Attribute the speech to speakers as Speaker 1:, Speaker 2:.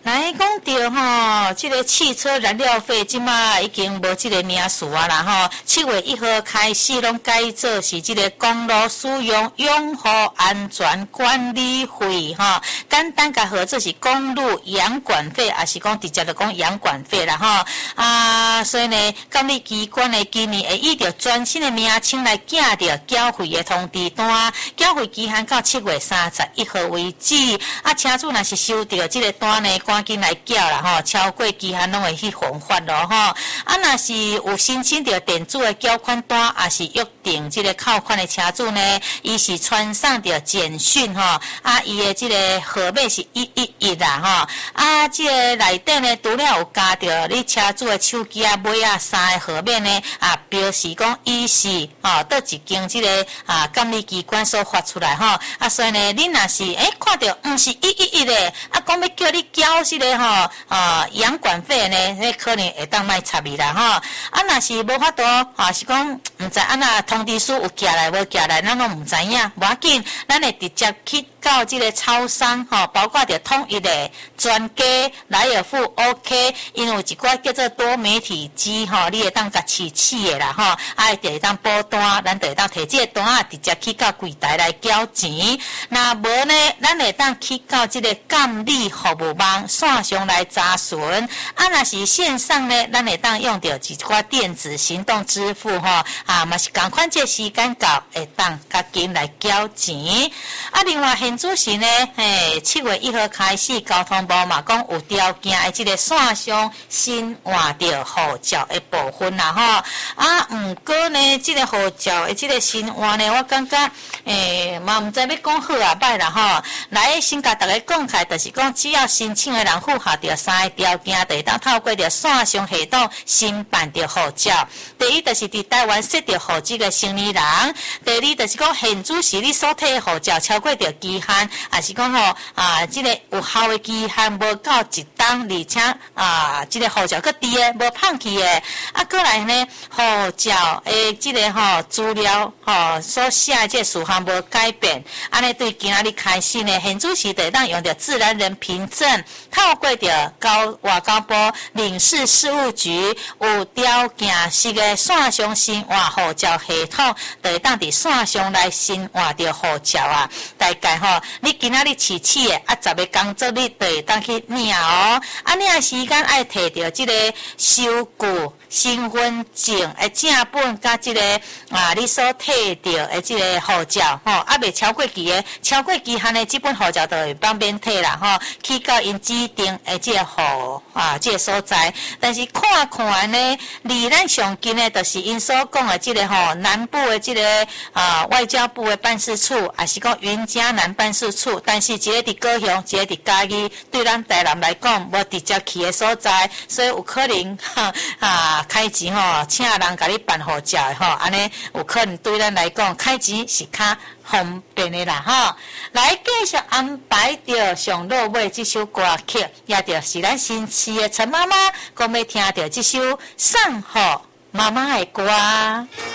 Speaker 1: 来讲到吼，这个汽车燃料费即马已经无这个名数啊啦吼。7月1号开始拢改做是这个公路使用用户安全管理费吼。简单甲合作是公路养管费，也是讲直接就讲养管费啦吼。所以呢，监理机关呢今年会依照全新的名称来寄到缴费的通知单，缴费期限到7月31号为止。车主若是收到这个单呢，赶紧来缴啦吼，超过期限拢会去罚款咯吼。若是有申请到电子的缴款单，也是约定这个扣款的车主呢，伊是传送到简讯吼，伊的这个号码是111啦吼，这个内底呢，除了有加到你车主的手机尾3个号码呢，表示讲伊是倒一间这个监理机关所发出来吼，所以呢，你若是看到是111的，讲要叫你缴这个养管费呢，那可能会当卖插你啦吼。若是无法度是讲唔知那通知书有寄来无寄来，咱拢唔知影，无要紧，咱会直接去到这个超商包括着统一的、全家、莱尔富、OK， 因为有一寡叫做多媒体机你会当甲试的啦就会当报单，咱就会当摕这个单直接去到柜台来缴钱。那无呢，咱会当去到这个监理服务网线上来查询。若是线上呢，咱会当用到一寡电子行动支付嘛是同款，这时间到会当甲紧来缴钱。另外现主是呢，7月1号开始，交通部嘛讲有条件的这个线上新换到护照的部分啦不过呢，这个护照的这个新换呢，我感觉嘛唔知要讲好啊歹啦来先甲大家讲开，就是讲只要申请的人符合到3个条件，就会当透过着线上系统申办着护照。第一就是伫台湾设着户籍的成年人，第二就是讲现主是你所摕的护照超过着期限，也是讲这个有效的期限无到1档，而且这个护照搁伫的无放弃的。过来呢，护照的这个资料所写的这个事项无改变，安尼对今仔日开始呢，现主是得当用着自然人凭证，透过着外交部领事事务局有条件式的线上新换护照系统，就会当伫线上来新换着护照大概你今仔日试的10个工作日就会当去领领时间爱摕着这个收据、身份证的正本，甲这个你所摕到的这个护照未超过期的，超过期限的这本护照就会方便摕啦去到因指定的这个户这个所在。但是看呢，离咱上近的，就是因所讲的这个南部的这个外交部的办事处，也是讲云嘉南办事处，但是一个伫高雄，一个伫嘉义，对咱台南来讲无直接去的所在，所以有可能开钱请人甲你办护照安尼有可能对咱来讲开钱是较方便的啦来继续安排着上落尾这首歌曲，也就是咱新市的陈妈妈讲要听着这首送予妈妈的歌。